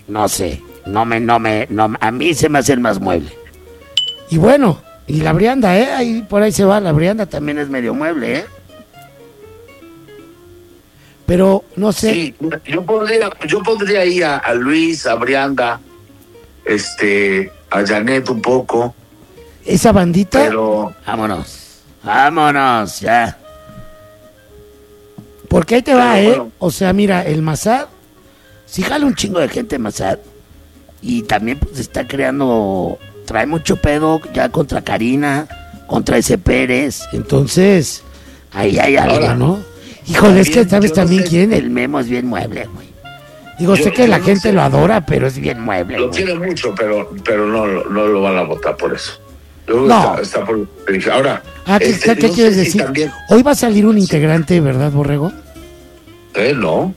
no sé. A mí se me hace el más mueble. Y bueno, y la Brianda, ahí por ahí se va, la Brianda también es medio mueble, Pero no sé. Sí, yo pondría ahí a Luis, a Brianda, a Janet un poco. Esa bandita. Pero vámonos, ya. Porque ahí te va, bueno. O sea, mira, el Massad, Sí jala un chingo de gente Massad. Y también pues está trae mucho pedo ya contra Karina, contra ese Pérez. entonces, Ahí hay algo, Ahora, ¿no? híjole, es que sabes yo no también sé. quién. El Memo es bien mueble, güey. Digo, Yo- sé que yo la no gente sé. lo adora, pero es Bien mueble, Lo güey. quiere mucho, pero no lo van a votar por eso. Luego No. está por... Ahora, ¿Qué no quieres sé si decir? también... Hoy va a salir un integrante, ¿verdad, Borrego? No.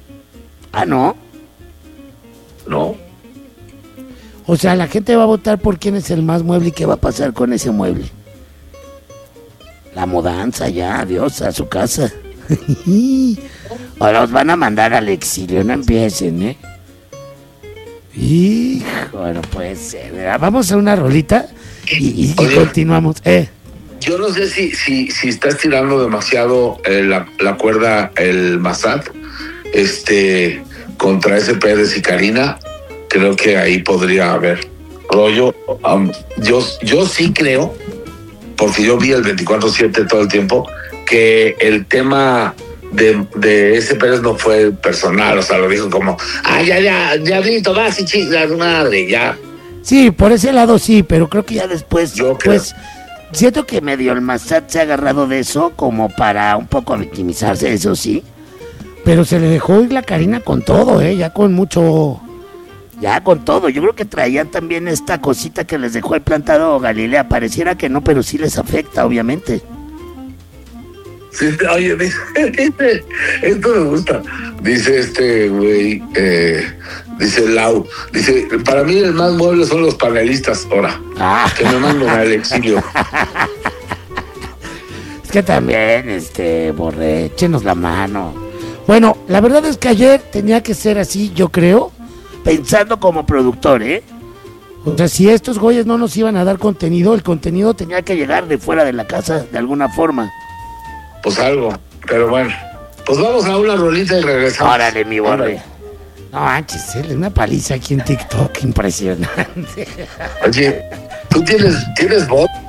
No. O sea, la gente va a votar por quién es el más mueble y qué va a pasar con ese mueble. La mudanza ya, adiós a su casa. O los van a mandar al exilio, no empiecen, Hijo, no puede ser. Vamos a una rolita y Oye. continuamos. Yo no sé si está estirando demasiado la cuerda el Massad contra ese Pérez y Karina. Creo que ahí podría haber rollo. Yo sí creo, porque yo vi el 24/7 todo el tiempo, que el tema de ese Pérez no fue personal, o sea, lo dijo como, ya, Vito, vas y chingas madre, ya. Sí, por ese lado sí, pero creo que Ya después, Yo creo. pues, siento que medio el Massad se ha agarrado de eso como para un poco victimizarse, eso sí. pero se le dejó ir la Karina con todo, ya con mucho. Ya con todo, yo creo que traían también esta cosita que les dejó el plantado Galilea. Pareciera que no, pero sí les afecta, obviamente. Sí, oye, dice, esto me gusta. Dice este güey, dice Lau, dice, para mí el más mueble son los panelistas, ahora, que me mandan al exilio. Es que también, Borré, échenos la mano. Bueno, la verdad es que ayer tenía que ser así, yo creo. Pensando como productor, O sea, si estos güeyes no nos iban a dar contenido, el contenido tenía que llegar de fuera de la casa, de alguna forma. Pues algo, pero bueno, pues vamos a una rolita y regresamos. Órale, mi Borre. No manches, una paliza aquí en TikTok impresionante. Oye, ¿tú tienes voz?